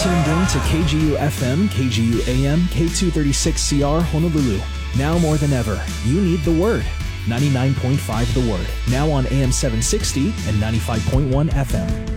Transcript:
tuned in to KGU FM, KGU AM, K236CR Honolulu. Now more than ever, you need the Word. 99.5 The Word. Now on AM 760 and 95.1 FM.